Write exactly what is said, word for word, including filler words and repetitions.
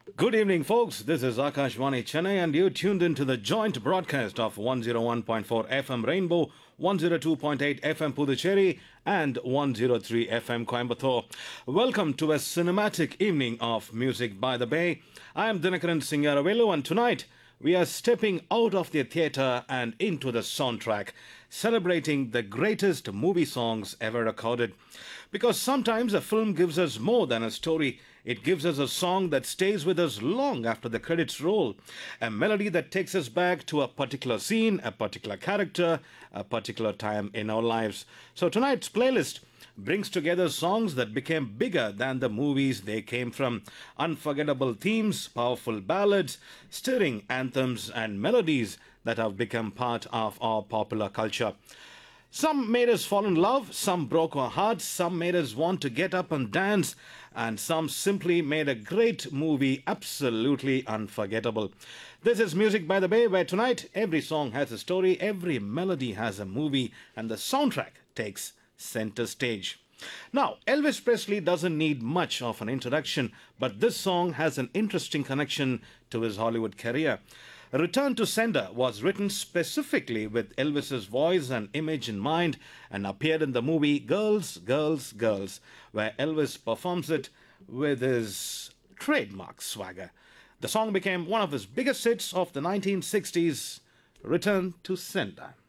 Good evening, folks. This is Akashvani Chennai, and you're tuned into the joint broadcast of one oh one point four F M Rainbow, one oh two point eight F M Puducherry, and one oh three F M Coimbatore. Welcome to a cinematic evening of Music by the Bay. I am Dinakaran Singaravelu, and tonight we are stepping out of the theatre and into the soundtrack, celebrating the greatest movie songs ever recorded. Because sometimes a film gives us more than a story, it gives us a song that stays with us long after the credits roll, a melody that takes us back to a particular scene, a particular character, a particular time in our lives. So tonight's playlist brings together songs that became bigger than the movies they came from. Unforgettable themes, powerful ballads, stirring anthems, and melodies that have become part of our popular culture. Some made us fall in love, some broke our hearts, some made us want to get up and dance, and some simply made a great movie absolutely unforgettable. This is Music by the Bay, where tonight every song has a story, every melody has a movie, and the soundtrack takes center stage. Now, Elvis Presley doesn't need much of an introduction, but this song has an interesting connection to his Hollywood career. Return to Sender was written specifically with Elvis's voice and image in mind and appeared in the movie Girls, Girls, Girls, where Elvis performs it with his trademark swagger. The song became one of his biggest hits of the nineteen sixties, Return to Sender.